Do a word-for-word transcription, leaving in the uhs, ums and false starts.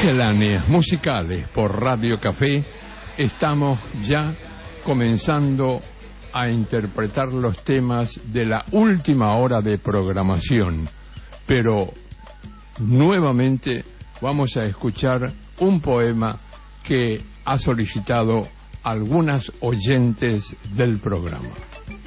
Misceláneas musicales por Radio Café. Estamos ya comenzando a interpretar los temas de la última hora de programación, pero nuevamente vamos a escuchar un poema que ha solicitado algunas oyentes del programa.